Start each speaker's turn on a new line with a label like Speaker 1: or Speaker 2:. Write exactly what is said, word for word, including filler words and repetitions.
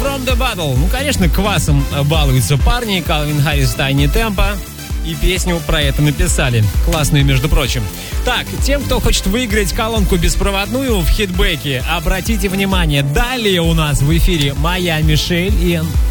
Speaker 1: From the Bottle. Ну, конечно, квасом балуются парни. Калвин Харрис, Tiny Tempo. И песню про это написали. Классную, между прочим. Так, тем, кто хочет выиграть колонку беспроводную в хитбеке, обратите внимание, далее у нас в эфире моя Мишель и